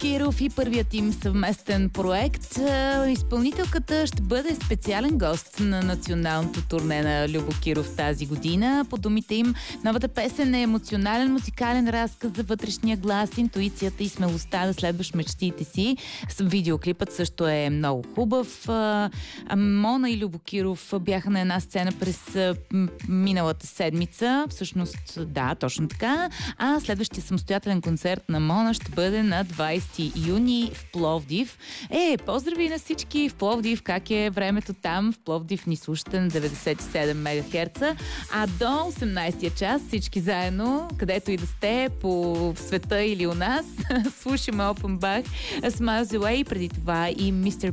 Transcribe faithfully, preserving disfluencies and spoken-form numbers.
Киров и първият им съвместен проект. Изпълнителката ще бъде специален гост на националното турне на Любо Киров тази година. По думите им, новата песен е емоционален музикален разказ за вътрешния глас, интуицията и смелостта да следваш мечтите си. Видеоклипът също е много хубав. Мона и Любо Киров бяха на една сцена през миналата седмица. Всъщност, да, точно така. А следващия самостоятелен концерт на Мона ще бъде на двайсети юни в Пловдив. Е, поздрави на всички в Пловдив. Как е времето там? В Пловдив ни слушате на деветдесет и седем мегахерца. А до осемнайсетия час всички заедно, където и да сте, по света или у нас, слушаме Опенбах, Smiles Away, преди това и мистер